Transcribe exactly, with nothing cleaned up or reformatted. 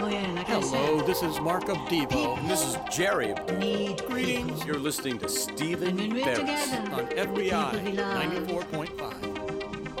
Oh, yeah, like I Hello, said. this is Mark of Devo. And this is Jerry. Need Greetings. You're listening to Stephen And when we're Barris together, On the F B I people we love. ninety-four point five.